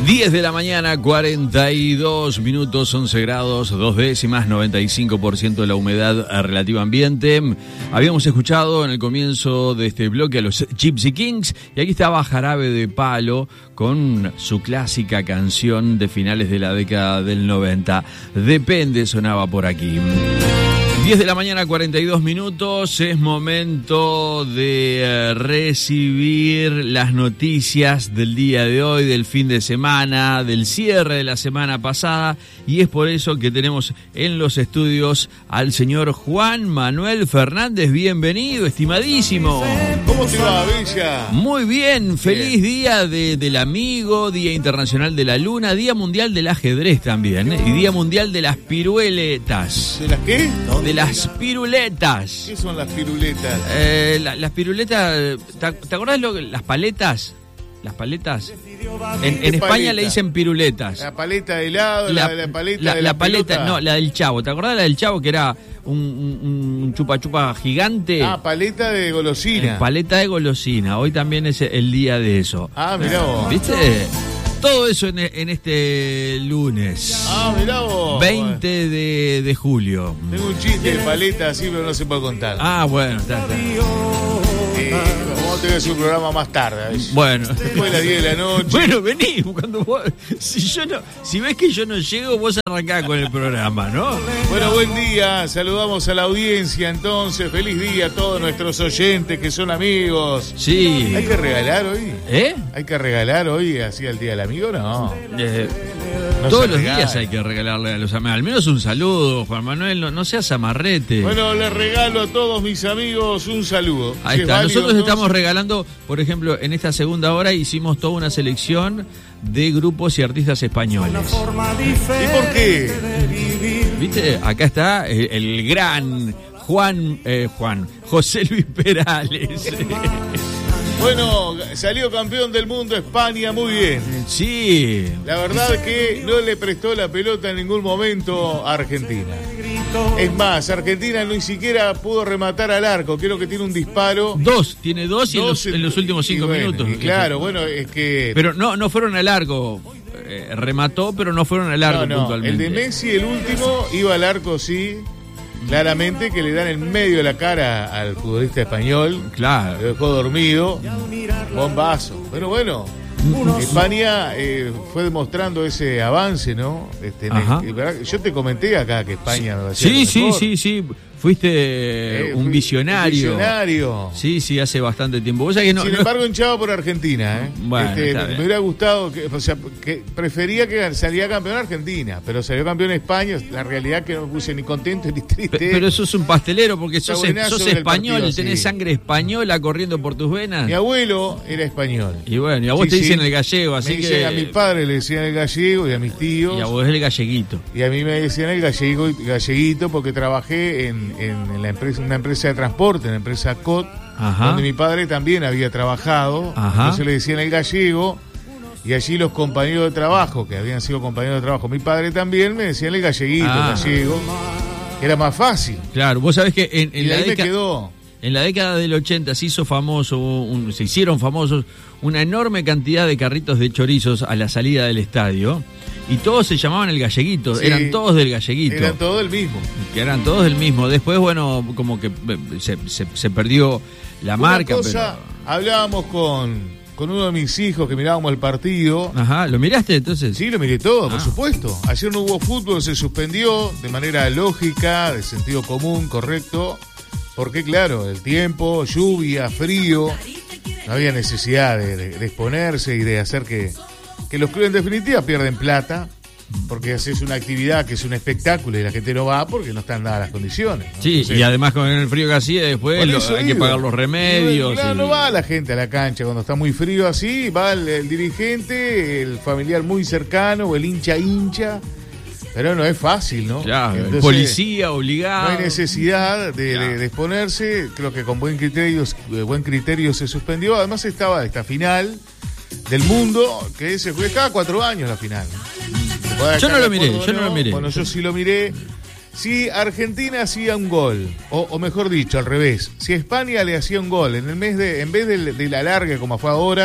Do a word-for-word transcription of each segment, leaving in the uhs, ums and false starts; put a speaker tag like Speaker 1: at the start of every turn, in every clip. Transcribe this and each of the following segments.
Speaker 1: diez de la mañana, cuarenta y dos minutos, once grados, dos décimas, noventa y cinco por ciento de la humedad relativa ambiente. Habíamos escuchado en el comienzo de este bloque a los Gypsy Kings y aquí estaba Jarabe de Palo con su clásica canción de finales de la década del noventa. Depende, sonaba por aquí. diez de la mañana, cuarenta y dos minutos, es momento de eh, recibir las noticias del día de hoy, del fin de semana, del cierre de la semana pasada, y es por eso que tenemos en los estudios al señor Juan Manuel Fernández. Bienvenido, estimadísimo.
Speaker 2: ¿Cómo te va, Bella?
Speaker 1: Muy bien, feliz bien. Día de, del amigo, Día Internacional de la Luna, Día Mundial del Ajedrez también, ¿eh? Y Día Mundial de las Pirueletas.
Speaker 2: ¿De las qué?
Speaker 1: De las piruletas.
Speaker 2: ¿Qué son las piruletas?
Speaker 1: Eh, la, las piruletas, ¿te, ¿te acordás lo, las paletas? Las paletas. En, en España paleta? Le dicen piruletas.
Speaker 2: La paleta de helado, la, la, la paleta
Speaker 1: la,
Speaker 2: de
Speaker 1: la,
Speaker 2: la
Speaker 1: paleta,
Speaker 2: pelota.
Speaker 1: No, la del Chavo. ¿Te acordás la del Chavo que era un, un, un chupa chupa gigante?
Speaker 2: Ah, paleta de golosina.
Speaker 1: Eh, paleta de golosina. Hoy también es el día de eso.
Speaker 2: Ah, mirá vos.
Speaker 1: ¿Viste? Todo eso en, en este lunes.
Speaker 2: Ah, mirá vos.
Speaker 1: veinte de, de julio.
Speaker 2: Tengo un chiste de paleta así, pero no se puede contar.
Speaker 1: Ah, bueno, está, está.
Speaker 2: Eh, vamos a tener que hacer un programa más tarde, ¿ves?
Speaker 1: Bueno.
Speaker 2: Después de las diez de la noche.
Speaker 1: Bueno, vení, cuando vos, si yo no, si ves que yo no llego, vos arrancás con el programa, ¿no?
Speaker 2: Bueno, buen día, saludamos a la audiencia entonces, feliz día a todos nuestros oyentes que son amigos.
Speaker 1: Sí.
Speaker 2: ¿Hay que regalar hoy?
Speaker 1: ¿Eh?
Speaker 2: ¿Hay que regalar hoy así al Día del Amigo? No.
Speaker 1: Eh,
Speaker 2: no
Speaker 1: todos los
Speaker 2: regala.
Speaker 1: días hay que regalarle a los amigos, al menos un saludo, Juan Manuel, no, no seas amarrete.
Speaker 2: Bueno, les regalo a todos mis amigos un saludo.
Speaker 1: Ahí
Speaker 2: Si
Speaker 1: está,
Speaker 2: válido,
Speaker 1: nosotros
Speaker 2: entonces...
Speaker 1: estamos regalando, por ejemplo, en esta segunda hora hicimos toda una selección de grupos y artistas españoles.
Speaker 2: ¿Y por qué?
Speaker 1: ¿Viste? Acá está el, el gran Juan, eh, Juan, José Luis Perales.
Speaker 2: Bueno, salió campeón del mundo España, muy bien.
Speaker 1: Sí.
Speaker 2: La verdad que no le prestó la pelota en ningún momento a Argentina. Es más, Argentina ni siquiera pudo rematar al arco. Creo que tiene un disparo.
Speaker 1: Dos, tiene dos, y
Speaker 2: dos
Speaker 1: en, los, en los últimos cinco
Speaker 2: y bueno,
Speaker 1: minutos.
Speaker 2: Y claro, bueno, es que...
Speaker 1: Pero no, no fueron al arco. Eh, remató, pero no fueron al arco
Speaker 2: no, no,
Speaker 1: puntualmente.
Speaker 2: el de Messi, el último, iba al arco, sí. Claramente que le dan en medio de la cara al futbolista español.
Speaker 1: Claro.
Speaker 2: Lo dejó dormido. Bombazo. Pero bueno, España eh, fue demostrando ese avance, ¿no? Este, el, yo te comenté acá que España me va a ser
Speaker 1: Sí, sí,
Speaker 2: mejor.
Speaker 1: sí, sí. Fuiste eh, un visionario.
Speaker 2: Un visionario.
Speaker 1: Sí, sí, hace bastante tiempo. ¿Vos sabés que no,
Speaker 2: Sin
Speaker 1: no...
Speaker 2: embargo, hinchado por Argentina, ¿eh?
Speaker 1: Bueno,
Speaker 2: este, me hubiera gustado, que, o sea, que prefería que saliera campeón Argentina, pero salió campeón España. La realidad es que no me puse ni contento ni triste.
Speaker 1: Pero, pero sos un pastelero porque sos, sos español,
Speaker 2: partido,
Speaker 1: tenés
Speaker 2: sí.
Speaker 1: sangre española corriendo por tus venas.
Speaker 2: Mi abuelo era español.
Speaker 1: Y bueno, y a vos
Speaker 2: sí,
Speaker 1: te dicen
Speaker 2: sí.
Speaker 1: el gallego, así
Speaker 2: me
Speaker 1: que...
Speaker 2: Dicen, a mi padre le decían el gallego y a mis tíos.
Speaker 1: Y a vos el galleguito.
Speaker 2: Y a mí me decían el gallego, galleguito porque trabajé en, en, en la empresa, una empresa de transporte, en la empresa C O T,
Speaker 1: Ajá.
Speaker 2: donde mi padre también había trabajado.
Speaker 1: Ajá.
Speaker 2: Entonces le decían el gallego. Y allí los compañeros de trabajo, que habían sido compañeros de trabajo, mi padre también, me decían el galleguito,
Speaker 1: ah.
Speaker 2: el gallego. Era más fácil.
Speaker 1: Claro, vos sabés que en, en
Speaker 2: y
Speaker 1: la
Speaker 2: ahí
Speaker 1: década...
Speaker 2: me quedó.
Speaker 1: En la década del ochenta se hizo famoso, un, se hicieron famosos una enorme cantidad de carritos de chorizos a la salida del estadio y todos se llamaban el galleguito,
Speaker 2: Sí,
Speaker 1: eran todos del galleguito.
Speaker 2: Eran todos del mismo.
Speaker 1: Que eran todos del mismo. Después, bueno, como que se, se, se perdió la
Speaker 2: Una
Speaker 1: marca.
Speaker 2: cosa,
Speaker 1: pero...
Speaker 2: hablábamos con, con uno de mis hijos que mirábamos el partido.
Speaker 1: Ajá, ¿lo miraste entonces?
Speaker 2: Sí, lo miré todo, por
Speaker 1: ah.
Speaker 2: supuesto. Ayer no hubo fútbol, se suspendió de manera lógica, de sentido común, correcto. Porque claro, el tiempo, lluvia, frío, no había necesidad de, de, de exponerse y de hacer que, que los clubes en definitiva pierden plata, porque haces una actividad que es un espectáculo y la gente no va porque no están dadas las condiciones, ¿no?
Speaker 1: Sí,
Speaker 2: Entonces,
Speaker 1: y además con el frío que hacía después lo, hay que pagar los remedios.
Speaker 2: Claro,
Speaker 1: y...
Speaker 2: no va la gente a la cancha cuando está muy frío así, va el, el dirigente, el familiar muy cercano o el hincha hincha. Pero no es fácil, ¿no?
Speaker 1: Claro,
Speaker 2: Entonces,
Speaker 1: el policía obligado.
Speaker 2: No hay necesidad de,
Speaker 1: claro.
Speaker 2: de, de exponerse. Creo que con buen criterio, buen criterio se suspendió. Además estaba esta final del mundo que se juega cada cuatro años la final.
Speaker 1: Yo no lo miré, yo no lo miré.
Speaker 2: Bueno, yo sí lo miré. Si Argentina hacía un gol, o, o mejor dicho, al revés, si España le hacía un gol en el mes de, en vez de, de la larga como fue ahora,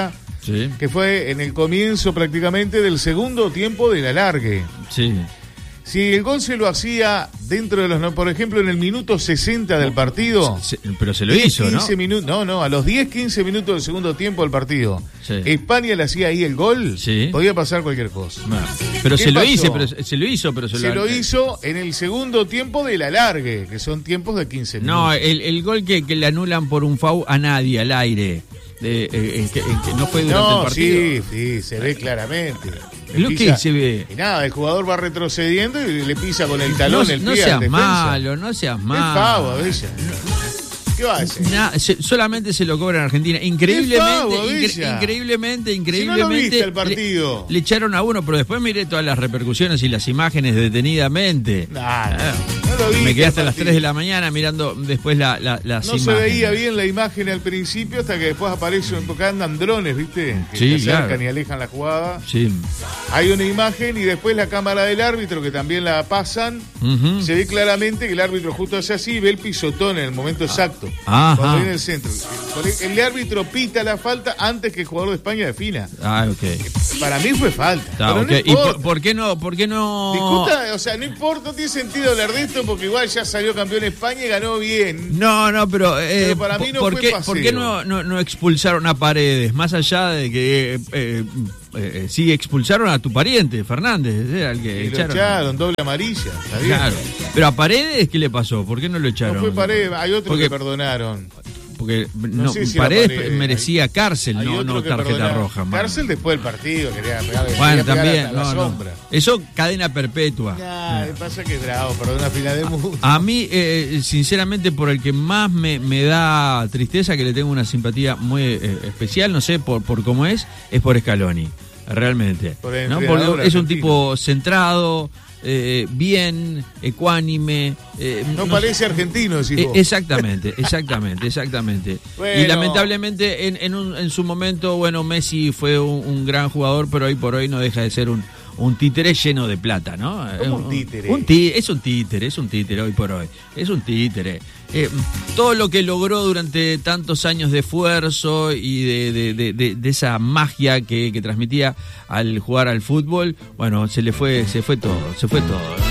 Speaker 1: Sí.
Speaker 2: Que fue en el comienzo prácticamente del segundo tiempo del alargue.
Speaker 1: Sí.
Speaker 2: Si el gol se lo hacía dentro de los, por ejemplo, en el minuto sesenta del partido.
Speaker 1: Se, pero se lo hizo,
Speaker 2: quince
Speaker 1: ¿no?
Speaker 2: Minutos, no, no, a los diez, quince minutos del segundo tiempo del partido.
Speaker 1: Sí.
Speaker 2: España le hacía ahí el gol,
Speaker 1: sí.
Speaker 2: podía pasar cualquier cosa.
Speaker 1: Bueno, pero
Speaker 2: ¿Qué
Speaker 1: se lo
Speaker 2: pasó?
Speaker 1: hizo, pero se lo hizo, pero se,
Speaker 2: Se
Speaker 1: lo,
Speaker 2: lo hizo en el segundo tiempo del alargue, que son tiempos de quince minutos.
Speaker 1: No, el, el gol que, que le anulan por un foul a nadie, al aire. De, eh, eh, que, eh, que no fue durante
Speaker 2: no,
Speaker 1: el partido.
Speaker 2: sí, sí, se ve claramente.
Speaker 1: Es lo que se ve.
Speaker 2: Y nada, el jugador va retrocediendo y le pisa con el talón
Speaker 1: no,
Speaker 2: el pie
Speaker 1: no
Speaker 2: al
Speaker 1: seas
Speaker 2: defensa.
Speaker 1: malo, no seas malo.
Speaker 2: Es favo, Abella. ¿Qué va a hacer?
Speaker 1: Na, se, solamente se lo cobra en Argentina. Increíblemente,
Speaker 2: favo,
Speaker 1: incre, increíblemente, increíblemente.
Speaker 2: Si no lo viste el partido.
Speaker 1: Le, le echaron a uno, pero después miré todas las repercusiones y las imágenes detenidamente.
Speaker 2: Nah, no,
Speaker 1: Ah,
Speaker 2: no lo viste.
Speaker 1: me quedé hasta
Speaker 2: el
Speaker 1: las
Speaker 2: partido.
Speaker 1: tres de la mañana mirando después la, la, las
Speaker 2: No
Speaker 1: imágenes.
Speaker 2: se veía bien la imagen al principio hasta que después aparece, porque andan drones, ¿viste? Que
Speaker 1: Sí,
Speaker 2: se acercan
Speaker 1: claro.
Speaker 2: y alejan la jugada.
Speaker 1: Sí.
Speaker 2: Hay una imagen y después la cámara del árbitro, que también la pasan.
Speaker 1: Uh-huh.
Speaker 2: Se ve claramente que el árbitro justo hace así y ve el pisotón en el momento exacto.
Speaker 1: Ajá.
Speaker 2: Cuando viene el centro. El árbitro pita la falta antes que el jugador de España defina.
Speaker 1: Ah, ok.
Speaker 2: Para mí fue falta.
Speaker 1: Está,
Speaker 2: pero
Speaker 1: ok.
Speaker 2: no
Speaker 1: ¿Y por,
Speaker 2: importa.
Speaker 1: por qué no? ¿Por qué no?
Speaker 2: Discuta, o sea, no importa, no tiene sentido hablar de esto porque igual ya salió campeón España y ganó bien.
Speaker 1: No, no, pero, eh,
Speaker 2: Pero para mí no
Speaker 1: ¿por,
Speaker 2: fue
Speaker 1: qué,
Speaker 2: paseo.
Speaker 1: ¿por qué no, no, no expulsaron a Paredes? Más allá de que eh, eh, eh, sí expulsaron a tu pariente, Fernández, era el que
Speaker 2: Y lo
Speaker 1: echaron.
Speaker 2: echaron, doble amarilla, está bien.
Speaker 1: Claro. Pero a Paredes, ¿qué le pasó? ¿Por qué no lo echaron?
Speaker 2: No fue Paredes, hay otros
Speaker 1: Porque-
Speaker 2: que perdonaron.
Speaker 1: Porque
Speaker 2: No
Speaker 1: no,
Speaker 2: sé si era
Speaker 1: Paredes,
Speaker 2: Paredes.
Speaker 1: merecía cárcel,
Speaker 2: Hay
Speaker 1: no,
Speaker 2: otro
Speaker 1: no
Speaker 2: que
Speaker 1: tarjeta
Speaker 2: perdonaron.
Speaker 1: roja. mano.
Speaker 2: Cárcel después del partido, quería pegar, quería
Speaker 1: Bueno,
Speaker 2: pegar
Speaker 1: también,
Speaker 2: hasta la
Speaker 1: no, no.
Speaker 2: sombra.
Speaker 1: Eso, cadena perpetua.
Speaker 2: Nah, me pasa que es bravo, perdón, una fila de mundo.
Speaker 1: A mí, eh, sinceramente, por el que más me, me da tristeza, que le tengo una simpatía muy eh, especial, no sé por, por cómo es, es por Scaloni, realmente.
Speaker 2: Por el
Speaker 1: ¿no?
Speaker 2: entrenador
Speaker 1: Porque es un
Speaker 2: argentino.
Speaker 1: tipo centrado, eh, bien, ecuánime. Eh,
Speaker 2: No
Speaker 1: no
Speaker 2: parece argentino, decís
Speaker 1: Eh,
Speaker 2: vos.
Speaker 1: exactamente, exactamente, exactamente.
Speaker 2: Bueno.
Speaker 1: Y lamentablemente en, en, un- en su momento, bueno, Messi fue un, un gran jugador, pero hoy por hoy no deja de ser un, un títere lleno de plata, ¿no?
Speaker 2: ¿Cómo
Speaker 1: Eh,
Speaker 2: un títere?
Speaker 1: Un tí- es un títere, es un títere hoy por hoy. Es un títere. Eh, todo lo que logró durante tantos años de esfuerzo y de, de, de, de- de esa magia que, que transmitía al jugar al fútbol, bueno, se le fue, se fue todo, se fue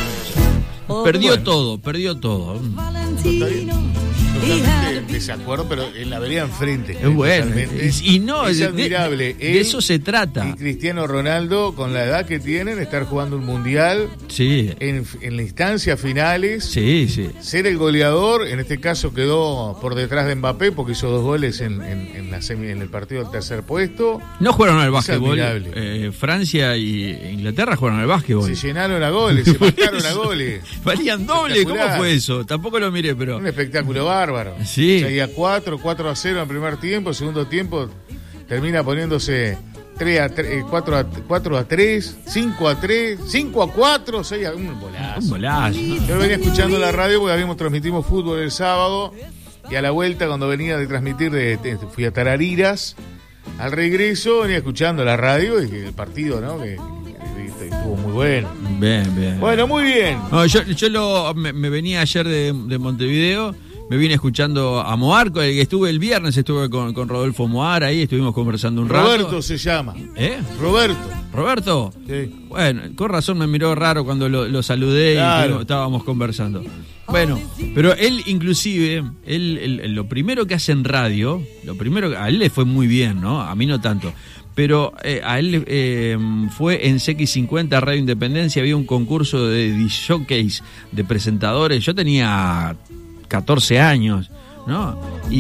Speaker 1: todo. Perdió
Speaker 2: Bueno.
Speaker 1: todo, perdió todo.
Speaker 2: Está bien. Totalmente en desacuerdo, pero en la vereda enfrente.
Speaker 1: Es bueno.
Speaker 2: Totalmente.
Speaker 1: Y, y no,
Speaker 2: es
Speaker 1: de,
Speaker 2: admirable.
Speaker 1: de- de
Speaker 2: Él
Speaker 1: eso se trata.
Speaker 2: Y Cristiano Ronaldo, con la edad que tienen, estar jugando un mundial
Speaker 1: Sí,
Speaker 2: en, en las instancias finales.
Speaker 1: sí, sí.
Speaker 2: Ser el goleador, en este caso quedó por detrás de Mbappé porque hizo dos goles en, en, en la semi, en el partido del tercer puesto.
Speaker 1: No jugaron al
Speaker 2: Es
Speaker 1: básquetbol.
Speaker 2: admirable.
Speaker 1: Eh, Francia y Inglaterra jugaron al básquetbol.
Speaker 2: Se llenaron a goles, se marcaron a goles.
Speaker 1: Valían doble, ¿cómo
Speaker 2: Espectacular.
Speaker 1: fue eso? Tampoco lo miré, pero...
Speaker 2: Un espectáculo bárbaro.
Speaker 1: Sí.
Speaker 2: Seguía cuatro, cuatro a cero en el primer tiempo, segundo tiempo termina poniéndose tres a tres, cuatro a cuatro a tres, cinco a tres, cinco a cuatro, seis a un bolazo.
Speaker 1: Un bolazo. ¿no?
Speaker 2: Yo venía escuchando la radio porque habíamos transmitimos fútbol el sábado y a la vuelta cuando venía de transmitir de, de- fui a Tarariras, al regreso venía escuchando la radio y que el partido, ¿no? Que, que- que estuvo muy bueno.
Speaker 1: Bien, bien.
Speaker 2: Bueno, muy bien.
Speaker 1: No, yo yo lo, me, me venía ayer de, de Montevideo, me vine escuchando a Moar, con el que estuve el viernes, estuve con, con Rodolfo Moar ahí, estuvimos conversando un rato.
Speaker 2: Roberto se llama.
Speaker 1: ¿Eh?
Speaker 2: Roberto.
Speaker 1: ¿Roberto?
Speaker 2: Sí.
Speaker 1: Bueno, con razón me miró raro cuando lo, lo saludé
Speaker 2: Claro.
Speaker 1: y estuvimos- estábamos conversando. Bueno, pero él inclusive, él, él- lo primero que hace en radio, lo primero que- a él le fue muy bien, ¿no? A mí no tanto. Pero eh, a él eh, fue en C X cincuenta Radio Independencia, había un concurso de disjockeys, de presentadores. Yo tenía catorce años, ¿no?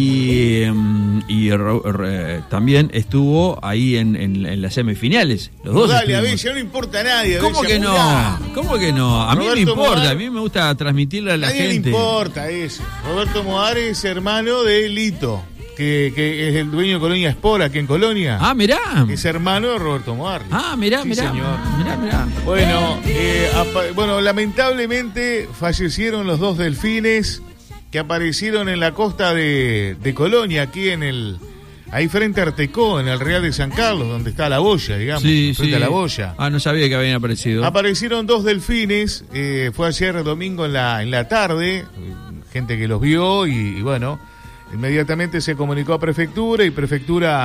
Speaker 1: Y, eh, y ro- re- también estuvo ahí en, en- en las semifinales. Los dos
Speaker 2: Dale, a
Speaker 1: estuvimos.
Speaker 2: ver, ya no importa a nadie.
Speaker 1: ¿Cómo
Speaker 2: Abella,
Speaker 1: que no?
Speaker 2: apurá.
Speaker 1: ¿Cómo que no? A mí me
Speaker 2: Roberto
Speaker 1: importa,
Speaker 2: Moar.
Speaker 1: a mí me gusta transmitirle a la
Speaker 2: Nadie
Speaker 1: gente.
Speaker 2: le importa eso. Roberto Moar es hermano de Lito, que, que es el dueño de Colonia Sport aquí en Colonia.
Speaker 1: Ah, mirá.
Speaker 2: Es hermano de Roberto Moar.
Speaker 1: Ah, mirá,
Speaker 2: Sí,
Speaker 1: mirá.
Speaker 2: señor.
Speaker 1: Mirá, mirá.
Speaker 2: Bueno, eh, apa- bueno, lamentablemente fallecieron los dos delfines que aparecieron en la costa de, de Colonia, aquí en el... Ahí frente a Artecó, en el Real de San Carlos, donde está la boya, digamos,
Speaker 1: Sí,
Speaker 2: frente
Speaker 1: sí.
Speaker 2: a la boya.
Speaker 1: Ah, no sabía que habían aparecido.
Speaker 2: Aparecieron dos delfines, eh, fue ayer domingo en la, en la tarde, eh, gente que los vio y, y bueno, inmediatamente se comunicó a Prefectura y Prefectura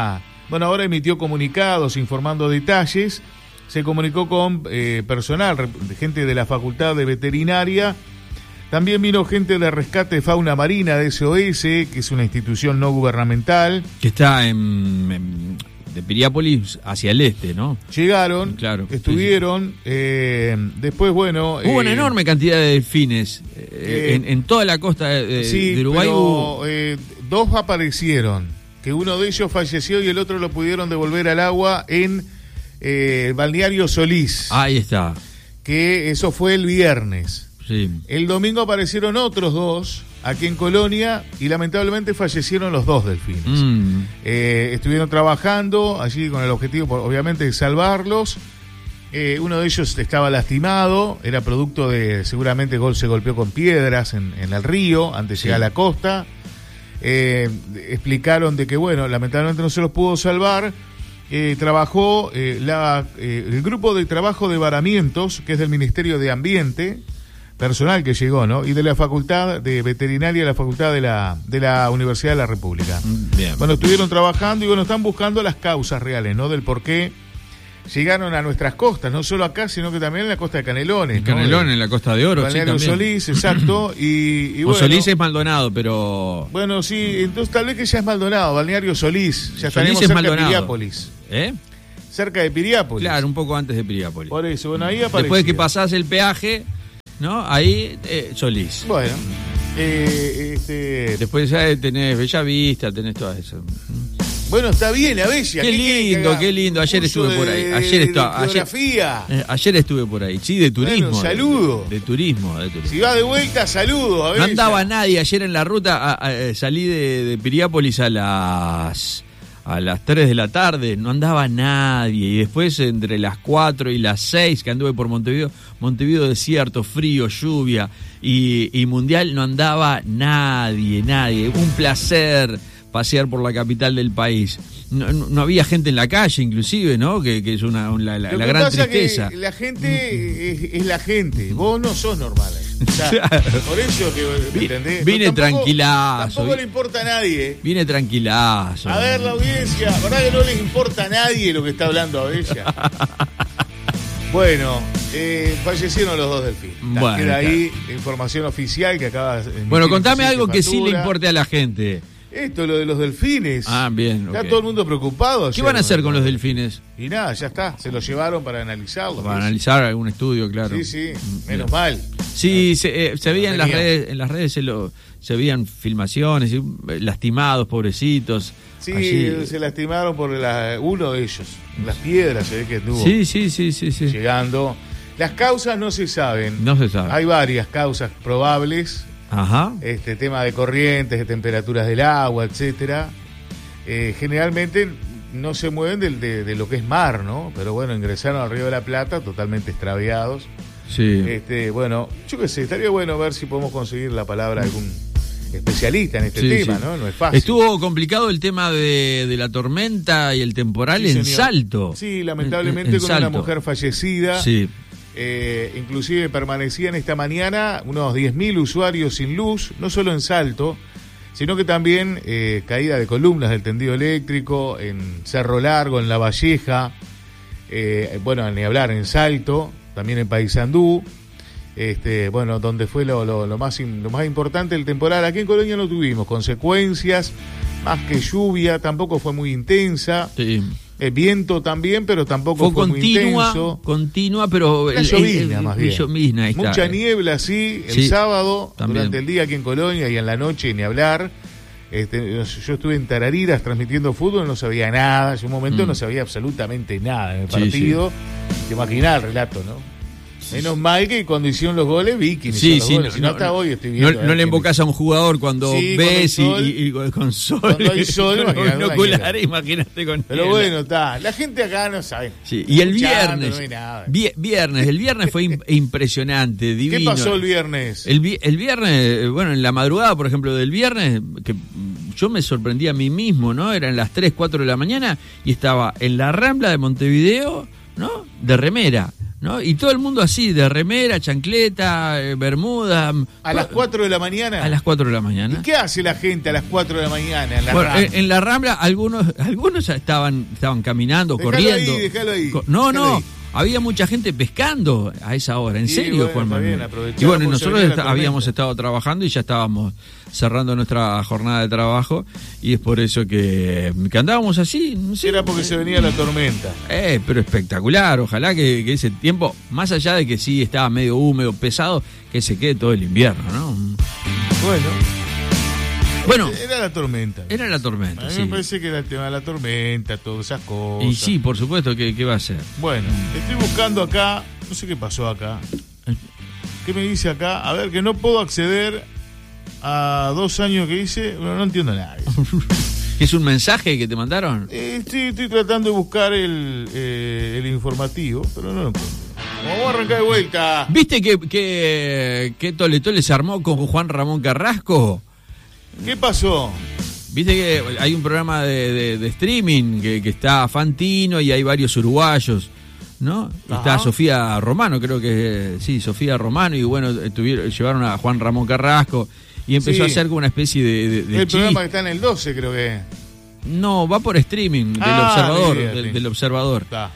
Speaker 2: Bueno, ahora emitió comunicados informando detalles. Se comunicó con eh, personal, gente de la Facultad de Veterinaria. También vino gente de Rescate de Fauna Marina de S O S, que es una institución no gubernamental.
Speaker 1: Que está en, en de Piriápolis hacia el este, ¿no?
Speaker 2: Llegaron,
Speaker 1: claro,
Speaker 2: estuvieron. Sí, sí. Eh, después, bueno...
Speaker 1: Hubo
Speaker 2: eh,
Speaker 1: una enorme cantidad de delfines eh, eh, en, en toda la costa de,
Speaker 2: sí,
Speaker 1: de Uruguay.
Speaker 2: Pero,
Speaker 1: hubo...
Speaker 2: eh, dos aparecieron, que uno de ellos falleció y el otro lo pudieron devolver al agua en eh, Balneario Solís.
Speaker 1: Ahí está.
Speaker 2: Que eso fue el viernes.
Speaker 1: Sí.
Speaker 2: El domingo aparecieron otros dos aquí en Colonia y lamentablemente fallecieron los dos delfines. Mm. Eh, estuvieron trabajando allí con el objetivo, obviamente, de salvarlos. Eh, uno de ellos estaba lastimado, era producto de, seguramente gol se golpeó con piedras en, en el río antes de sí. llegar a la costa. Eh, explicaron de que, bueno, lamentablemente no se los pudo salvar. Eh, trabajó eh, la, eh, el grupo de trabajo de varamientos, que es del Ministerio de Ambiente, personal que llegó, ¿no? Y de la Facultad de Veterinaria, la Facultad de la de la Universidad de la República.
Speaker 1: Bien.
Speaker 2: Bueno, estuvieron trabajando y bueno, están buscando las causas reales, ¿no? Del por qué llegaron a nuestras costas, no solo acá, sino que también en la costa de Canelones.
Speaker 1: En Canelones, ¿no? En la Costa de Oro,
Speaker 2: Balneario
Speaker 1: sí,
Speaker 2: Solís, exacto. Y, y
Speaker 1: o
Speaker 2: bueno,
Speaker 1: Solís es Maldonado, pero...
Speaker 2: Bueno, sí, entonces tal vez que ya es Maldonado, Balneario Solís. Ya estaremos
Speaker 1: Solís es
Speaker 2: cerca
Speaker 1: Maldonado.
Speaker 2: de Piriápolis.
Speaker 1: ¿Eh?
Speaker 2: Cerca de Piriápolis.
Speaker 1: Claro, un poco antes de Piriápolis.
Speaker 2: Por eso, bueno, ahí aparecía.
Speaker 1: Después de que pasás el peaje, ¿no? Ahí, eh, Solís.
Speaker 2: Bueno, eh, este...
Speaker 1: después ya tenés Bellavista, tenés todas esas.
Speaker 2: Bueno, está bien, a Bella.
Speaker 1: Qué lindo, qué lindo. Ayer estuve por ahí. Ayer estaba. Ayer, eh, ayer estuve por ahí. Sí, de turismo.
Speaker 2: Bueno, saludo.
Speaker 1: De, de turismo, de turismo.
Speaker 2: Si va de vuelta, saludo. A Bella.
Speaker 1: No andaba nadie ayer en la ruta. A, a, salí de, de Piriápolis a las a las tres de la tarde. No andaba nadie. Y después entre las cuatro y las seis que anduve por Montevideo, Montevideo desierto, frío, lluvia y, y mundial, no andaba nadie, nadie. Un placer pasear por la capital del país. No, no, no había gente en la calle, inclusive, ¿no? Que, que es una, la, la, la gran tristeza.
Speaker 2: Que la gente es, es la gente. Vos no sos normal. O sea, claro. Por eso que ¿me entendés?
Speaker 1: Vine
Speaker 2: tampoco,
Speaker 1: tranquilazo.
Speaker 2: Tampoco le importa a nadie.
Speaker 1: Vine tranquilazo.
Speaker 2: A ver, la audiencia, ¿verdad que no les importa a nadie lo que está hablando a Bella? Bueno, eh, fallecieron los dos delfines.
Speaker 1: Bueno,
Speaker 2: queda ahí información oficial que acaba de...
Speaker 1: Bueno, contame algo que sí le importe a la gente.
Speaker 2: Esto, lo de los delfines.
Speaker 1: Ah, bien.
Speaker 2: Está
Speaker 1: okay.
Speaker 2: todo el mundo preocupado.
Speaker 1: ¿Qué van a hacer ¿no? con los delfines?
Speaker 2: Y nada, ya está. Se los llevaron para analizarlos.
Speaker 1: Para analizar algún estudio, claro.
Speaker 2: Sí, sí. Menos bien. mal.
Speaker 1: Sí, se, eh, se veía en las redes, en las redes se, lo, se veían filmaciones, lastimados, pobrecitos.
Speaker 2: Sí,
Speaker 1: allí.
Speaker 2: Se lastimaron por la, uno de ellos. Las piedras se ve que estuvo
Speaker 1: sí, sí, sí, sí, sí.
Speaker 2: llegando. Las causas no se saben.
Speaker 1: No se sabe.
Speaker 2: Hay varias causas probables.
Speaker 1: Ajá.
Speaker 2: Este tema de corrientes, de temperaturas del agua, etcétera. Eh, generalmente no se mueven de, de, de lo que es mar, ¿no? Pero bueno, ingresaron al Río de la Plata totalmente extraviados.
Speaker 1: Sí.
Speaker 2: Este, bueno, yo qué sé, estaría bueno ver si podemos conseguir la palabra de algún especialista en este sí, tema, sí. ¿no? No es fácil.
Speaker 1: Estuvo complicado el tema de, de la tormenta y el temporal sí, en señor. Salto.
Speaker 2: Sí, lamentablemente en, en, en con
Speaker 1: Salto.
Speaker 2: Una mujer fallecida.
Speaker 1: Sí.
Speaker 2: Eh, inclusive permanecían esta mañana unos diez mil usuarios sin luz, no solo en Salto, sino que también eh, caída de columnas del tendido eléctrico en Cerro Largo, en La Valleja, eh, bueno, ni hablar en Salto, también en Paysandú, este, bueno, donde fue lo, lo, lo, más, lo más importante el temporal. Aquí en Colonia no tuvimos consecuencias, más que lluvia, tampoco fue muy intensa.
Speaker 1: Sí.
Speaker 2: El viento también, pero tampoco fue,
Speaker 1: fue continua,
Speaker 2: muy intenso.
Speaker 1: Continua, pero...
Speaker 2: Una llovizna, más bien.
Speaker 1: Llovizna, ahí está.
Speaker 2: Mucha niebla, sí, el
Speaker 1: sí,
Speaker 2: sábado,
Speaker 1: también.
Speaker 2: Durante el día aquí en Colonia y en la noche, ni hablar. Este, yo estuve en Tarariras transmitiendo fútbol, no sabía nada. En un momento mm. no sabía absolutamente nada en el partido. Sí, sí. Te imaginás el relato, ¿no? Menos mal que cuando hicieron los goles vi quiénes
Speaker 1: sí,
Speaker 2: son los
Speaker 1: sí,
Speaker 2: goles.
Speaker 1: No,
Speaker 2: si no,
Speaker 1: no,
Speaker 2: hasta hoy estoy viendo.
Speaker 1: No, no le invocás a un jugador cuando
Speaker 2: sí,
Speaker 1: ves
Speaker 2: con sol,
Speaker 1: y, y, y con sol.
Speaker 2: Cuando hay sol,
Speaker 1: con binoculares, imagínate con
Speaker 2: Pero niebla. Bueno, está. La gente acá no sabe.
Speaker 1: Sí. Y el viernes. No vi, viernes, el viernes fue impresionante, divino.
Speaker 2: ¿Qué pasó el viernes?
Speaker 1: El, el viernes, bueno, en la madrugada, por ejemplo, del viernes, que yo me sorprendí a mí mismo, ¿no? Eran las tres, cuatro de la mañana y estaba en la Rambla de Montevideo, ¿no? De remera. ¿no? Y todo el mundo así, de remera, chancleta, eh, bermuda.
Speaker 2: ¿A las cuatro de la mañana?
Speaker 1: A las cuatro de la mañana.
Speaker 2: ¿Y qué hace la gente a las cuatro de la mañana en la
Speaker 1: bueno,
Speaker 2: Rambla?
Speaker 1: En, en la Rambla algunos algunos estaban estaban caminando,
Speaker 2: Déjalo
Speaker 1: corriendo.
Speaker 2: Ahí, déjalo ahí,
Speaker 1: Co- no,
Speaker 2: déjalo
Speaker 1: no.
Speaker 2: ahí.
Speaker 1: Había mucha gente pescando a esa hora, en
Speaker 2: Sí,
Speaker 1: serio,
Speaker 2: bueno,
Speaker 1: Juan
Speaker 2: está
Speaker 1: Manuel.
Speaker 2: bien, aprovecharon
Speaker 1: Y bueno,
Speaker 2: por
Speaker 1: nosotros
Speaker 2: se venía
Speaker 1: está-
Speaker 2: la
Speaker 1: habíamos
Speaker 2: tormenta.
Speaker 1: estado trabajando y ya estábamos cerrando nuestra jornada de trabajo y es por eso que, que andábamos así. No sé,
Speaker 2: Era porque se venía la tormenta.
Speaker 1: Eh, pero espectacular, ojalá que, que ese tiempo, más allá de que sí estaba medio húmedo, pesado, que se quede todo el invierno, ¿no?
Speaker 2: Bueno,
Speaker 1: Bueno,
Speaker 2: era la tormenta.
Speaker 1: era la tormenta,
Speaker 2: A mí
Speaker 1: sí.
Speaker 2: me parece que era el tema de la tormenta, todas esas cosas.
Speaker 1: Y sí, por supuesto, que, que va a ser.
Speaker 2: Bueno, estoy buscando acá, no sé qué pasó acá. ¿Qué me dice acá? A ver, que no puedo acceder a dos años que hice. Bueno, no entiendo nada.
Speaker 1: ¿Es un mensaje que te mandaron?
Speaker 2: Eh, estoy, estoy tratando de buscar el, eh, el informativo, pero no lo encuentro. Vamos a arrancar de vuelta.
Speaker 1: ¿Viste que, que, que Tole Tole se armó con Juan Ramón Carrasco?
Speaker 2: ¿Qué pasó?
Speaker 1: Viste que hay un programa de, de, de streaming que, que está Fantino y hay varios uruguayos, ¿no?
Speaker 2: Ajá.
Speaker 1: Está Sofía Romano, creo que sí, Sofía Romano, y bueno, tuvieron, llevaron a Juan Ramón Carrasco y empezó
Speaker 2: Sí.
Speaker 1: a hacer como una especie de, de, de
Speaker 2: El
Speaker 1: chiste.
Speaker 2: programa que está en el doce, creo que es.
Speaker 1: No, va por streaming del
Speaker 2: Ah,
Speaker 1: observador,
Speaker 2: mira,
Speaker 1: del,
Speaker 2: sí.
Speaker 1: del observador.
Speaker 2: Está.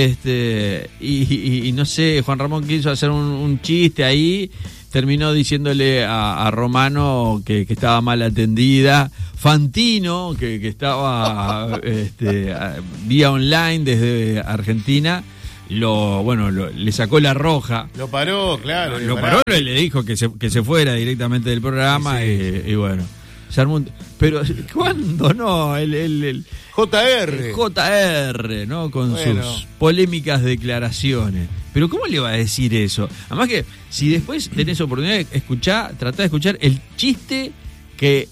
Speaker 1: Este y, y- y no sé, Juan Ramón quiso hacer un, un chiste ahí, terminó diciéndole a, a Romano que, que estaba mal atendida, Fantino que, que estaba este, a- vía online desde Argentina, lo bueno lo- le sacó la roja.
Speaker 2: Lo paró, claro.
Speaker 1: Lo paró y le dijo que se, que se fuera directamente del programa.
Speaker 2: Sí, sí.
Speaker 1: Y, y bueno, se armó un- pero ¿cuándo no? El, el, el-
Speaker 2: J R.
Speaker 1: el J R, ¿no? Con
Speaker 2: Bueno.
Speaker 1: sus polémicas declaraciones. Pero ¿cómo le va a decir eso? Además que si después tenés oportunidad de escuchar, tratá de escuchar el chiste que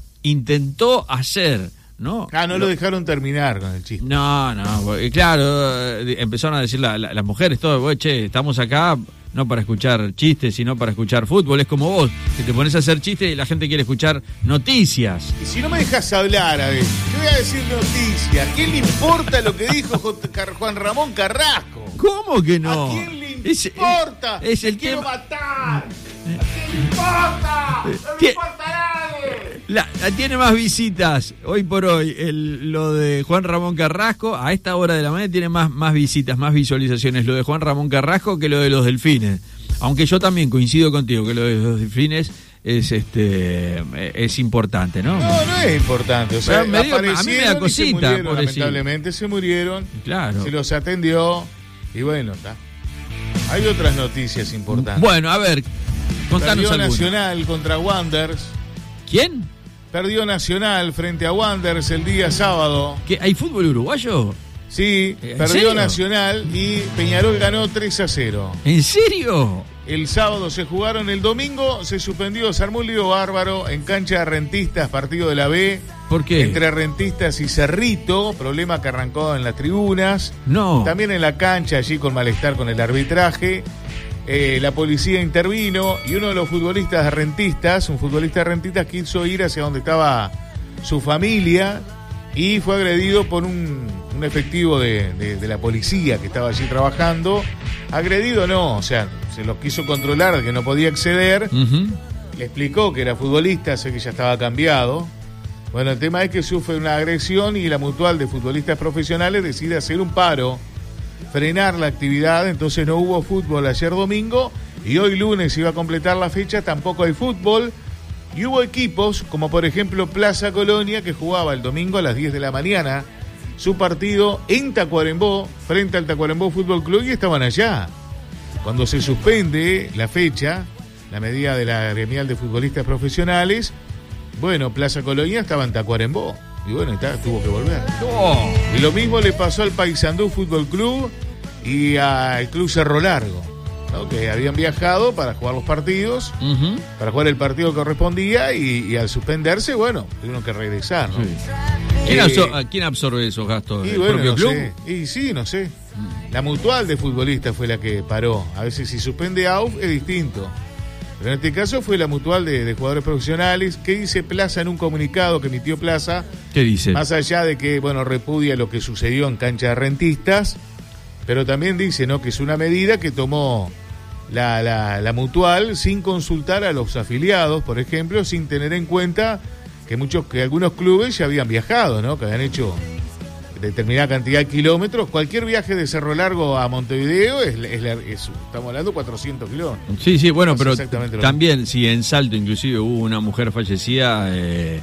Speaker 1: intentó hacer, ¿no?
Speaker 2: Ah, no lo dejaron terminar con el chiste.
Speaker 1: No, no, porque, claro, eh, empezaron a decir la- la- las mujeres todo, "Güey, che, estamos acá no para escuchar chistes, sino para escuchar fútbol". Es como vos, que te pones a hacer chistes y la gente quiere escuchar noticias.
Speaker 2: Y si no me dejas hablar, a ver, yo voy a decir noticias. ¿Quién le importa lo que dijo J- Car- Juan Ramón Carrasco?
Speaker 1: ¿Cómo que no?
Speaker 2: ¿A quién le
Speaker 1: Es-
Speaker 2: importa?
Speaker 1: Es, el
Speaker 2: Te quiero
Speaker 1: tema.
Speaker 2: matar. ¿A quién le importa? No
Speaker 1: Tie-
Speaker 2: me importa nadie.
Speaker 1: La, la tiene más visitas hoy por hoy el, lo de Juan Ramón Carrasco. A esta hora de la mañana tiene más, más visitas, más visualizaciones lo de Juan Ramón Carrasco que lo de los delfines. Aunque yo también coincido contigo que lo de los delfines es este es importante, ¿no?
Speaker 2: No, no es importante. O sea,
Speaker 1: Pero me dio- a mí me da
Speaker 2: aparecieron y
Speaker 1: cosita,
Speaker 2: se murieron,
Speaker 1: pobrecito.
Speaker 2: lamentablemente se murieron.
Speaker 1: Claro.
Speaker 2: Se los atendió. Y bueno, está. Hay otras noticias importantes.
Speaker 1: Bueno, a ver, contanos
Speaker 2: Perdió
Speaker 1: alguna.
Speaker 2: Nacional contra Wanderers.
Speaker 1: ¿Quién?
Speaker 2: Perdió Nacional frente a Wanderers el día sábado.
Speaker 1: ¿Qué, ¿Hay fútbol uruguayo?
Speaker 2: Sí,
Speaker 1: ¿En
Speaker 2: perdió
Speaker 1: serio?
Speaker 2: Nacional y Peñarol ganó tres a cero.
Speaker 1: ¿En serio?
Speaker 2: El sábado se jugaron, el domingo se suspendió, se armó un lío bárbaro en cancha de Rentistas, partido de la B,
Speaker 1: ¿Por qué?
Speaker 2: entre Rentistas y Cerrito, problema que arrancó en las tribunas,
Speaker 1: No.
Speaker 2: también en la cancha allí con malestar con el arbitraje. Eh, la policía intervino y uno de los futbolistas de Rentistas, un futbolista de Rentistas, quiso ir hacia donde estaba su familia y fue agredido por un, un efectivo de, de- de la policía que estaba allí trabajando. Agredido no, o sea, se lo quiso controlar, que no podía acceder.
Speaker 1: Ujú.
Speaker 2: Le explicó que era futbolista, sé que ya estaba cambiado. Bueno, el tema es que sufre una agresión y la mutual de futbolistas profesionales decide hacer un paro, frenar la actividad, entonces no hubo fútbol ayer domingo y hoy lunes iba a completar la fecha, tampoco hay fútbol. Y hubo equipos, como por ejemplo Plaza Colonia, que jugaba el domingo a las diez de la mañana su partido en Tacuarembó, frente al Tacuarembó Fútbol Club, y estaban allá. Cuando se suspende la fecha, la medida de la gremial de futbolistas profesionales, bueno, Plaza Colonia estaba en Tacuarembó, y bueno, está, tuvo que volver.
Speaker 1: Oh.
Speaker 2: Y lo mismo le pasó al Paysandú Fútbol Club y al Club Cerro Largo, ¿no? Que habían viajado para jugar los partidos,
Speaker 1: Ujú.
Speaker 2: para jugar el partido que correspondía, y, y al suspenderse, bueno, tuvieron que regresar, ¿no?
Speaker 1: Sí. ¿Quién,
Speaker 2: Eh,
Speaker 1: absor- ¿Quién absorbe esos gastos?
Speaker 2: Y
Speaker 1: ¿El
Speaker 2: bueno,
Speaker 1: propio
Speaker 2: no
Speaker 1: club?
Speaker 2: sé. Y sí, no sé. La mutual de futbolistas fue la que paró. A veces si suspende A U F es distinto. Pero en este caso fue la mutual de, de jugadores profesionales. ¿Qué dice Plaza en un comunicado que emitió Plaza?
Speaker 1: ¿Qué dice?
Speaker 2: Más allá de que, bueno, repudia lo que sucedió en cancha de Rentistas, pero también dice, ¿no?, que es una medida que tomó la, la, la Mutual sin consultar a los afiliados, por ejemplo, sin tener en cuenta que muchos, que algunos clubes ya habían viajado, ¿no?, que habían hecho determinada cantidad de kilómetros. Cualquier viaje de Cerro Largo a Montevideo es, es, es estamos hablando cuatrocientos kilómetros.
Speaker 1: Sí, sí, bueno,
Speaker 2: no
Speaker 1: pero también mismo. Si en Salto inclusive hubo una mujer fallecida, eh,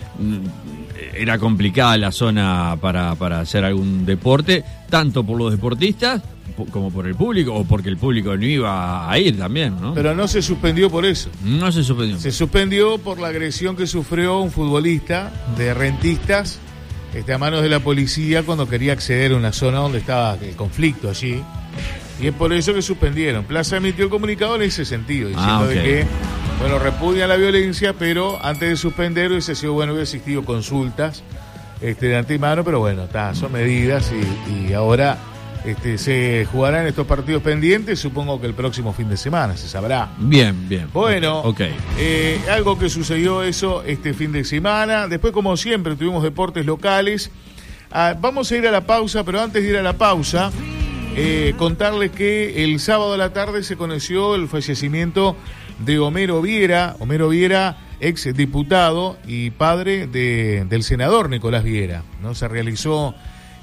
Speaker 1: era complicada la zona para, para hacer algún deporte, tanto por los deportistas como por el público, o porque el público no iba a ir también, ¿no?
Speaker 2: Pero no se suspendió por eso.
Speaker 1: No se suspendió.
Speaker 2: Se suspendió por la agresión que sufrió un futbolista de Rentistas Este, a manos de la policía cuando quería acceder a una zona donde estaba el conflicto allí. Y es por eso que suspendieron. Plaza emitió el comunicado en ese sentido, diciendo ah, okay. de que, bueno, repudia la violencia, pero antes de suspender hubiese sido bueno, hubiese existido consultas este, de antemano, pero bueno, ta, son medidas y, y ahora este, se jugarán estos partidos pendientes, supongo que el próximo fin de semana, se sabrá.
Speaker 1: Bien, bien.
Speaker 2: Bueno,
Speaker 1: okay.
Speaker 2: eh, algo que sucedió eso este fin de semana. Después, como siempre, tuvimos deportes locales. Ah, vamos a ir a la pausa, pero antes de ir a la pausa, eh, contarles que el sábado a la tarde se conoció el fallecimiento de Homero Viera. Homero Viera, ex diputado y padre de, del senador Nicolás Viera, ¿no? Se realizó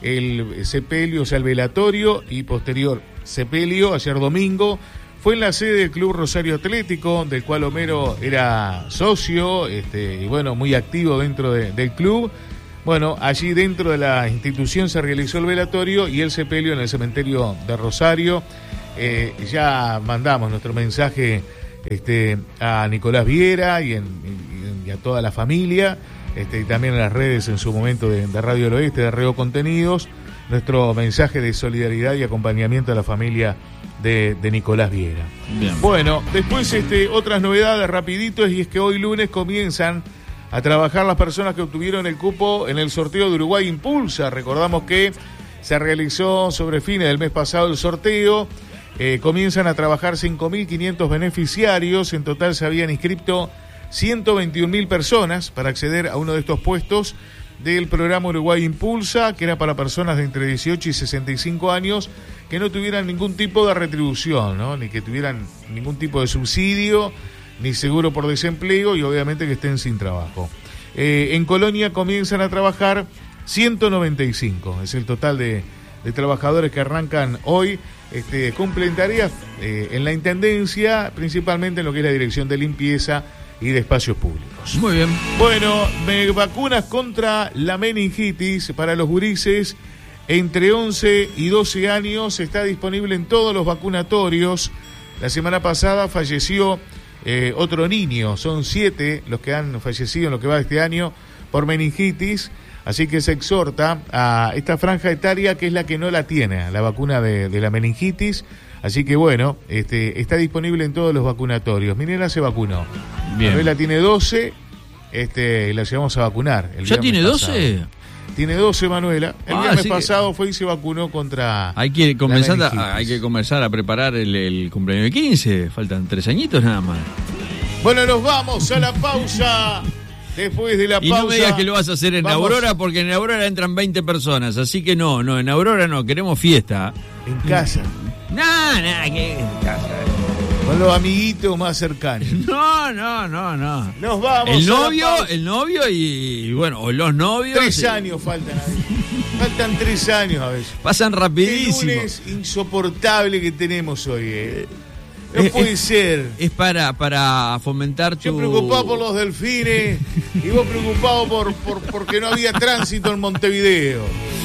Speaker 2: el sepelio, o sea, el velatorio y posterior sepelio ayer domingo. Fue en la sede del Club Rosario Atlético, del cual Homero era socio, este, y bueno, muy activo dentro de, del club. Bueno, allí dentro de la institución se realizó el velatorio y el sepelio en el cementerio de Rosario. Eh, ya mandamos nuestro mensaje este, a Nicolás Viera y, en, y, y a toda la familia. Este, y también en las redes en su momento de, de Radio del Oeste, de Reo Contenidos, nuestro mensaje de solidaridad y acompañamiento a la familia de, de Nicolás Viera. Bien. Bueno, después este, otras novedades rapiditos, y es que hoy lunes comienzan a trabajar las personas que obtuvieron el cupo en el sorteo de Uruguay Impulsa. Recordamos que se realizó sobre fines del mes pasado el sorteo. Eh, comienzan a trabajar cinco mil quinientos beneficiarios. En total se habían inscrito ciento veintiún mil personas para acceder a uno de estos puestos del programa Uruguay Impulsa, que era para personas de entre dieciocho y sesenta y cinco años que no tuvieran ningún tipo de retribución, ¿no?, ni que tuvieran ningún tipo de subsidio, ni seguro por desempleo, y obviamente que estén sin trabajo. Eh, en Colonia comienzan a trabajar ciento noventa y cinco, es el total de, de trabajadores que arrancan hoy. Este, cumplen tareas eh, en la Intendencia, principalmente en lo que es la Dirección de Limpieza y de Espacios Públicos.
Speaker 1: Muy bien.
Speaker 2: Bueno, me vacunas contra la meningitis para los gurises entre once y doce años. Está disponible en todos los vacunatorios. La semana pasada falleció eh, otro niño. Son siete los que han fallecido en lo que va de este año por meningitis. Así que se exhorta a esta franja etaria, que es la que no la tiene, la vacuna de, de la meningitis. Así que bueno, este, está disponible en todos los vacunatorios. Minela se vacunó. Bien. Manuela tiene doce, este, y la llevamos a vacunar. El
Speaker 1: ¿Ya tiene doce?
Speaker 2: Pasado. Tiene doce, Manuela. El ah, viernes pasado que... fue y se vacunó contra.
Speaker 1: Hay que comenzar, a, hay que comenzar a preparar el, el cumpleaños de quince. Faltan tres añitos nada más.
Speaker 2: Bueno, nos vamos a la pausa. Después de la
Speaker 1: y
Speaker 2: pausa.
Speaker 1: Y no me digas que lo vas a hacer en vamos. Aurora, porque en Aurora entran veinte personas. Así que no, no, en Aurora no, queremos fiesta.
Speaker 2: En casa.
Speaker 1: No, no, que en casa.
Speaker 2: Con los amiguitos más cercanos.
Speaker 1: No, no, no, no.
Speaker 2: Nos vamos.
Speaker 1: El novio, el novio y, y bueno, o los novios.
Speaker 2: Tres
Speaker 1: y...
Speaker 2: años faltan a veces. Faltan tres años a veces.
Speaker 1: Pasan rapidísimo.
Speaker 2: El lunes insoportable que tenemos hoy, eh. No es, puede
Speaker 1: es,
Speaker 2: ser.
Speaker 1: Es para, para fomentar tu...
Speaker 2: Yo preocupado por los delfines y vos preocupado por, por porque no había tránsito en Montevideo.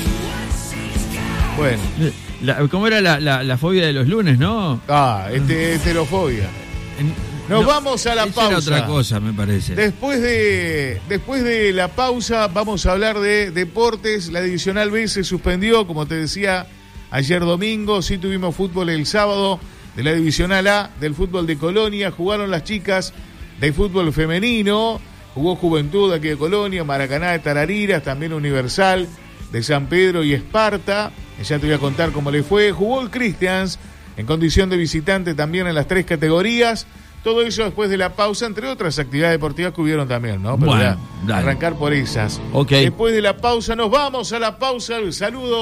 Speaker 2: Bueno.
Speaker 1: La, ¿Cómo era la, la, la fobia de los lunes, no?
Speaker 2: Ah, este, heterofobia. Nos no, vamos a la pausa.
Speaker 1: Era otra cosa, me parece.
Speaker 2: Después de, después de la pausa vamos a hablar de deportes. La Divisional B se suspendió, como te decía, ayer domingo. Sí tuvimos fútbol el sábado. De la Divisional A del fútbol de Colonia, jugaron las chicas del fútbol femenino, jugó Juventud aquí de Colonia, Maracaná de Tarariras, también Universal de San Pedro y Esparta, ya te voy a contar cómo le fue, jugó el Christians en condición de visitante también en las tres categorías, todo eso después de la pausa, entre otras actividades deportivas que hubieron también, ¿no? Pero
Speaker 1: bueno,
Speaker 2: ya, arrancar por esas.
Speaker 1: Okay.
Speaker 2: Después de la pausa, nos vamos a la pausa, el saludo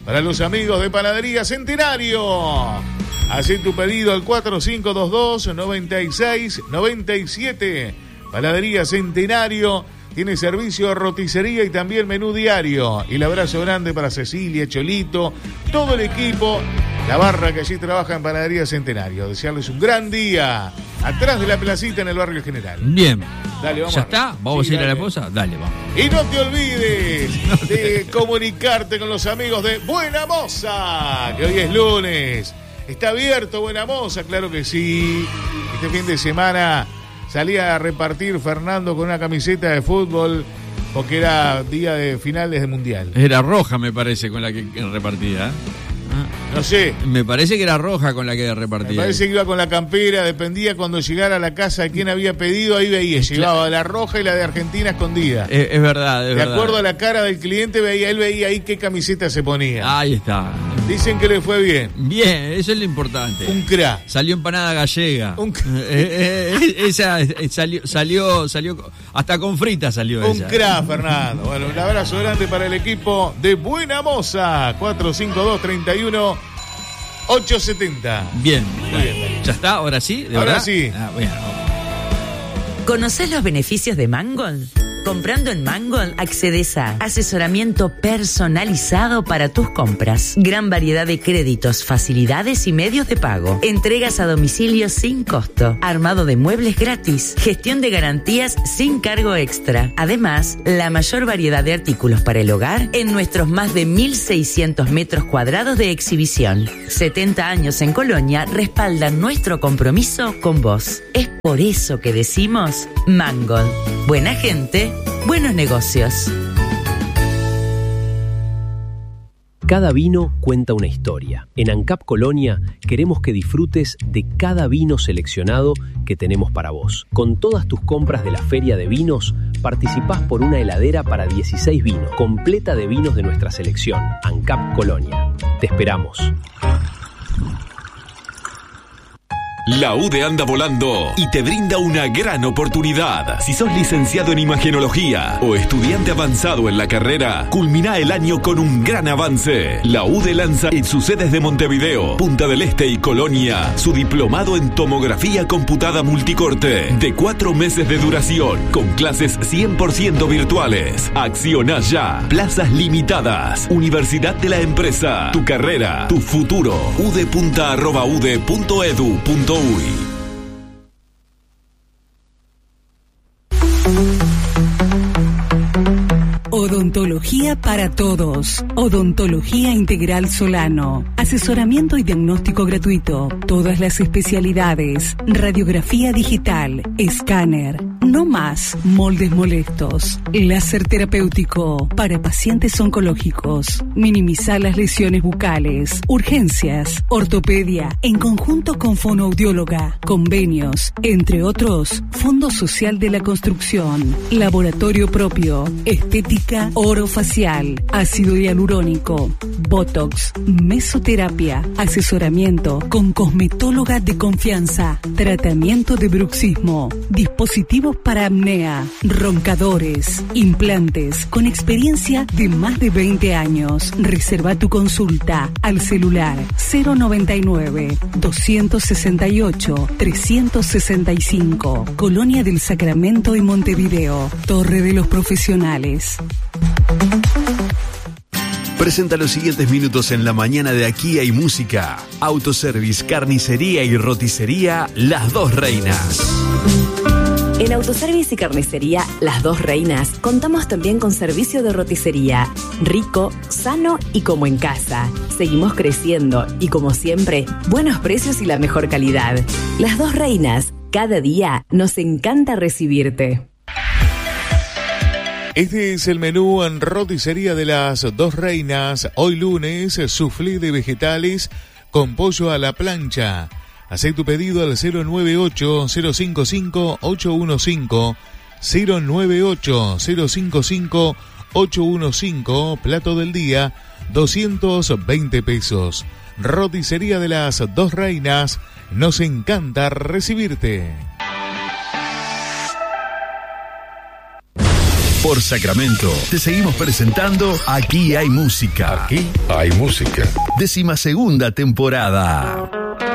Speaker 2: para los amigos de Panadería Centenario. Hacé tu pedido al cuatro cinco dos dos, nueve seis nueve siete. Panadería Centenario tiene servicio de roticería y también menú diario. Y el abrazo grande para Cecilia, Cholito, todo el equipo, la barra que allí trabaja en Panadería Centenario. Desearles un gran día atrás de la placita en el barrio General.
Speaker 1: Bien.
Speaker 2: Dale, vamos.
Speaker 1: ¿Ya está? ¿Vamos
Speaker 2: sí,
Speaker 1: a ir
Speaker 2: dale.
Speaker 1: a la posa? Dale, vamos.
Speaker 2: Y no te olvides de comunicarte con los amigos de Buena Moza, que hoy es lunes. ¿Está abierto Buena Moza? Claro que sí. Este fin de semana salía a repartir Fernando con una camiseta de fútbol porque era día de finales de mundial.
Speaker 1: Era roja, me parece, con la que repartía. ¿eh?
Speaker 2: No sé.
Speaker 1: Me parece que era roja con la que repartía.
Speaker 2: Me parece que iba con la campera, dependía cuando llegara a la casa de quien había pedido, ahí veía, llevaba la roja y la de Argentina escondida.
Speaker 1: Es, es verdad, es
Speaker 2: de
Speaker 1: verdad.
Speaker 2: acuerdo a la cara del cliente, veía, él veía ahí qué camiseta se ponía.
Speaker 1: Ahí está.
Speaker 2: Dicen que le fue bien.
Speaker 1: Bien, eso es lo importante.
Speaker 2: Un cra.
Speaker 1: Salió empanada gallega.
Speaker 2: Un
Speaker 1: eh, eh, esa eh, salió, salió, salió, hasta con frita salió
Speaker 2: Un
Speaker 1: esa.
Speaker 2: cra, Fernando. Bueno, un abrazo grande para el equipo de Buena Moza. cuatro cinco dos, tres uno, ocho siete cero.
Speaker 1: Bien, bien. ¿Ya está? ¿Ahora sí? ¿De
Speaker 2: Ahora
Speaker 1: verdad?
Speaker 2: sí.
Speaker 1: Ah, bien.
Speaker 3: ¿Conocés los beneficios de Mangold? Comprando en Mangold accedes a asesoramiento personalizado para tus compras, gran variedad de créditos, facilidades y medios de pago, entregas a domicilio sin costo, armado de muebles gratis, gestión de garantías sin cargo extra. Además, la mayor variedad de artículos para el hogar en nuestros más de mil seiscientos metros cuadrados de exhibición. setenta años en Colonia respaldan nuestro compromiso con vos. Es por eso que decimos Mangold. Buena gente, buenos negocios.
Speaker 4: Cada vino cuenta una historia. En ANCAP Colonia queremos que disfrutes de cada vino seleccionado que tenemos para vos. Con todas tus compras de la Feria de Vinos, participás por una heladera para dieciséis vinos, completa de vinos de nuestra selección. ANCAP Colonia. Te esperamos.
Speaker 5: La U D E anda volando y te brinda una gran oportunidad. Si sos licenciado en imagenología o estudiante avanzado en la carrera, culmina el año con un gran avance. La U D E lanza en sus sedes de Montevideo, Punta del Este y Colonia su diplomado en tomografía computada multicorte de cuatro meses de duración con clases cien por ciento virtuales. Acciona ya. Plazas limitadas. Universidad de la Empresa. Tu carrera, tu futuro. udepunta arroba ude punto edu punto uy.
Speaker 6: Odontología para todos. Odontología Integral Solano. Asesoramiento y diagnóstico gratuito. Todas las especialidades. Radiografía digital. Escáner. No más moldes molestos. Láser terapéutico para pacientes oncológicos. Minimizar las lesiones bucales. Urgencias. Ortopedia en conjunto con fonoaudióloga. Convenios. Entre otros, Fondo Social de la Construcción. Laboratorio propio. Estética orofacial, ácido hialurónico, botox, mesoterapia, asesoramiento con cosmetóloga de confianza, tratamiento de bruxismo, dispositivos para apnea, roncadores, implantes con experiencia de más de veinte años. Reserva tu consulta al celular cero noventa y nueve, doscientos sesenta y ocho, trescientos sesenta y cinco, Colonia del Sacramento y Montevideo, Torre de los Profesionales.
Speaker 7: Presenta los siguientes minutos en la mañana de Aquí hay música. Autoservice, carnicería y roticería Las Dos Reinas.
Speaker 8: En Autoservice y Carnicería Las Dos Reinas contamos también con servicio de roticería, rico, sano y como en casa. Seguimos creciendo y como siempre, buenos precios y la mejor calidad. Las Dos Reinas, cada día nos encanta recibirte.
Speaker 2: Este es el menú en roticería de Las Dos Reinas. Hoy lunes, soufflé de vegetales con pollo a la plancha. Hacé tu pedido al cero nueve ocho, cero cinco cinco, ocho uno cinco, cero nueve ocho, cero cinco cinco, ocho uno cinco, plato del día, doscientos veinte pesos. Roticería de Las Dos Reinas, nos encanta recibirte.
Speaker 7: Por Sacramento, te seguimos presentando Aquí hay música.
Speaker 9: Aquí hay música.
Speaker 7: Décima segunda temporada.